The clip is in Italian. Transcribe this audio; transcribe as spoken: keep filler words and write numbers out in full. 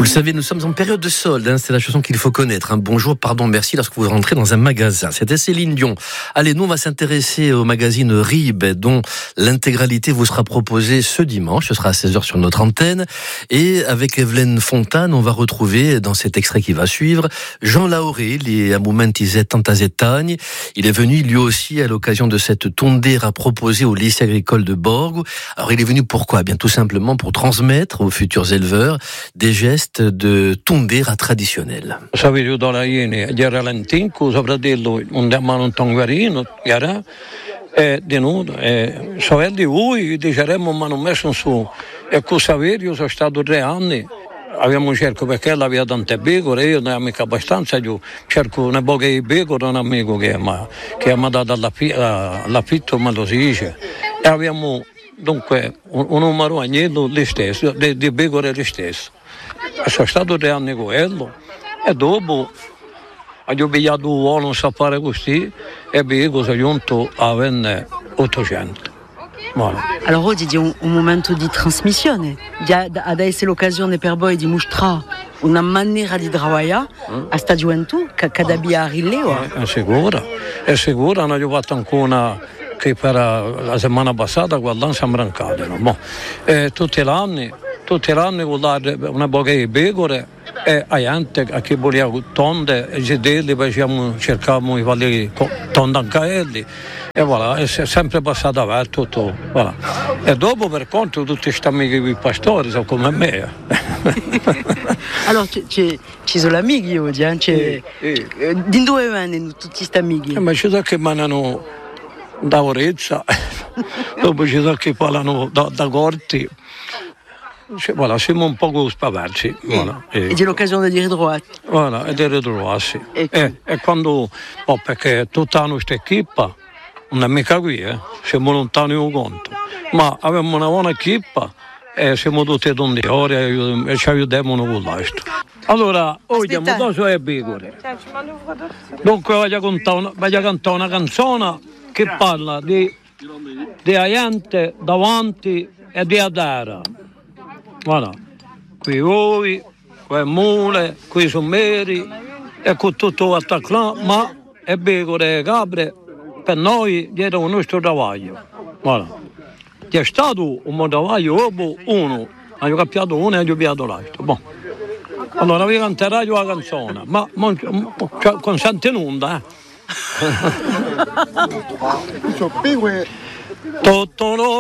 Vous le savez, nous sommes en période de solde, hein, c'est la chanson qu'il faut connaître. Hein. Bonjour, pardon, merci lorsque vous rentrez dans un magasin. C'était Céline Dion. Allez, nous on va s'intéresser au magazine Rib, dont l'intégralité vous sera proposée ce dimanche. Ce sera à seize heures sur notre antenne. Et avec Evelyne Fontane, on va retrouver dans cet extrait qui va suivre Jean Lauré, les momenti tantazettagni. Il est venu lui aussi à l'occasion de cette tondera proposée au lycée agricole de Borgo. Alors il est venu pourquoi ? Bien tout simplement pour transmettre aux futurs éleveurs des gestes de tondera tradizionale. Sapevo dalla iene, gli era lentinco, suo fratello un mano un tonguarino, era e di nudo, e sapevo di voi, diceremmo ma non messo su. E con Saverio sono stato tre anni, abbiamo cercato perché lei aveva tante pecore, io ne ho mica abbastanza, io cerco una poca di pecore, un amico che mi ha dato l'affitto, ma lo si dice, e abbiamo dunque un, un numero agnello lo stesso, di, di pecore lo stesso. Sono stato tre anni con quello e dopo ho pigliato un uomo non sa fare così e poi sono giunto a ottocento. Voilà. Allora oggi è un, un momento di trasmissione, adesso è l'occasione per voi di mostrare una maniera di lavorare a questa gioventù che cada via rileva. È sicura, è sicura, non ho fatto ancora che per la settimana passata quando siamo brancati, no? eh, tutti gli anni tutti gli anni con una poca di pecore e a gente a chi voleva tonde e gidelli poi cercavamo di farli tonde anche a elli e voilà, è sempre passato avanti tutto, voilà. E dopo per conto tutti questi amici qui pastori sono come me. Allora ci sono amici oggi, eh? Sì, sì. Di dove vengono tutti questi amici? Eh, ma ci sono che mandano da Orezza, dopo ci sono che parlano da, da Corti. Voilà, siamo un po' spavarci. Voilà, e e c'è l'occasione di ritrovarsi. Voilà, e di ritrovarsi. E, e, e quando, oh, perché tutta la nostra equipa, non è mica qui, eh, siamo lontani un conto, ma abbiamo una buona equipa e siamo tutti dondiori e ci aiutiamo con l'altro. Allora, oggi abbiamo due sue pecore. Dunque voglio cantare una, voglio cantare una canzone che parla di, di gente davanti e di adara. Voilà. Qui voi, qui mule, qui sono meri e con tutto il clan, ma è pecore e capre per noi dietro il nostro travaglio. Voilà. C'è stato un travaglio dopo uno, hanno capito uno e hanno capito l'altro. Bon. Allora vi canterò la canzone, ma cioè, consente nulla, eh. Tutto